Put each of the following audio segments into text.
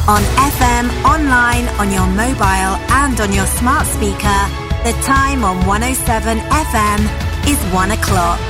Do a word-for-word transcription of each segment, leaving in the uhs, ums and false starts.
On F M, online, on your mobile and on your smart speaker, the time on one oh seven F M is one o'clock.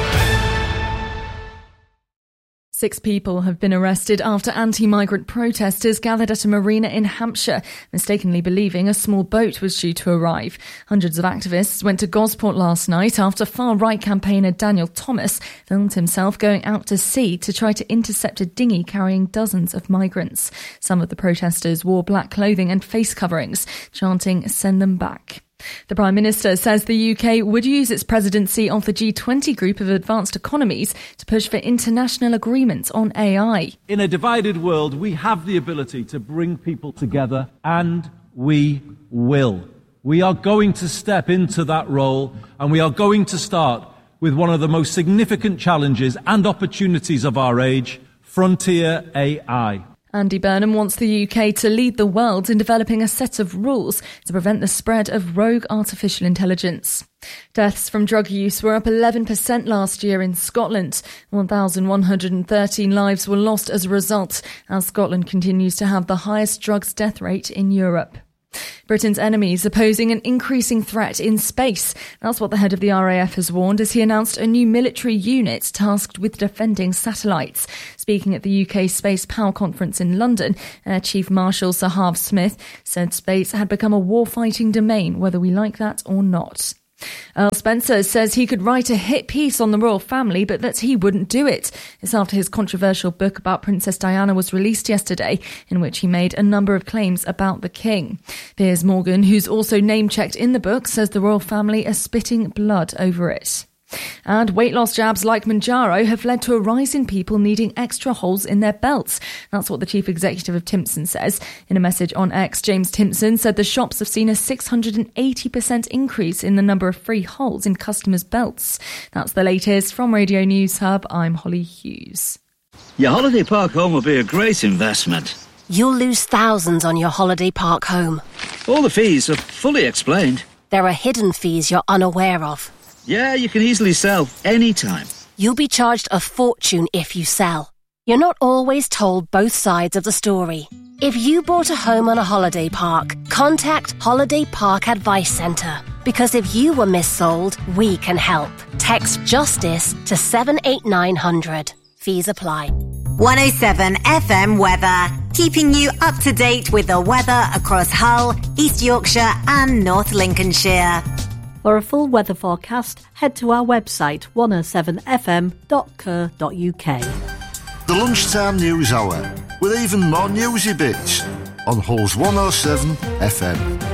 Six people have been arrested after anti-migrant protesters gathered at a marina in Hampshire, mistakenly believing a small boat was due to arrive. Hundreds of activists went to Gosport last night after far-right campaigner Daniel Thomas filmed himself going out to sea to try to intercept a dinghy carrying dozens of migrants. Some of the protesters wore black clothing and face coverings, chanting, "Send them back." The Prime Minister says the U K would use its presidency of the G twenty group of advanced economies to push for international agreements on A I. In a divided world, we have the ability to bring people together, and we will. We are going to step into that role, and we are going to start with one of the most significant challenges and opportunities of our age, frontier A I. Andy Burnham wants the U K to lead the world in developing a set of rules to prevent the spread of rogue artificial intelligence. Deaths from drug use were up eleven percent last year in Scotland. one thousand one hundred thirteen lives were lost as a result, as Scotland continues to have the highest drugs death rate in Europe. Britain's enemies are posing an increasing threat in space. That's what the head of the R A F has warned as he announced a new military unit tasked with defending satellites. Speaking at the U K Space Power Conference in London, Air Chief Marshal Sir Harv Smith said space had become a war-fighting domain, whether we like that or not. Earl Spencer says he could write a hit piece on the royal family, but that he wouldn't do it. It's after his controversial book about Princess Diana was released yesterday, in which he made a number of claims about the king. Piers Morgan, who's also name-checked in the book, says the royal family are spitting blood over it. And weight loss jabs like Mounjaro have led to a rise in people needing extra holes in their belts. That's what the chief executive of Timpson says. In a message on X, James Timpson said the shops have seen a six hundred eighty percent increase in the number of free holes in customers' belts. That's the latest from Radio News Hub. I'm Holly Hughes. Your holiday park home will be a great investment. You'll lose thousands on your holiday park home. All the fees are fully explained. There are hidden fees you're unaware of. Yeah, you can easily sell anytime. You'll be charged a fortune if you sell. You're not always told both sides of the story. If you bought a home on a holiday park, contact Holiday Park Advice Centre. Because if you were missold, we can help. Text JUSTICE to seven eight nine hundred. Fees apply. one oh seven F M weather, keeping you up to date with the weather across Hull, East Yorkshire and North Lincolnshire. For a full weather forecast, head to our website one oh seven f m dot co dot u k. The Lunchtime News Hour, with even more newsy bits on Hull's one oh seven F M.